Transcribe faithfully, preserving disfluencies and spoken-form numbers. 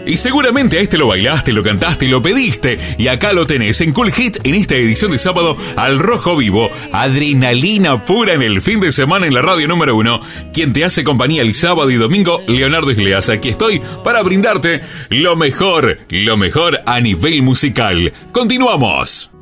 Y seguramente a este lo bailaste, lo cantaste, lo pediste. Y acá lo tenés en Cool Hit en esta edición de sábado al rojo vivo. Adrenalina pura en el fin de semana en la radio número uno. Quien te hace compañía el sábado y domingo, Leonardo Isleas. Aquí estoy para brindarte lo mejor, lo mejor a nivel musical. Continuamos.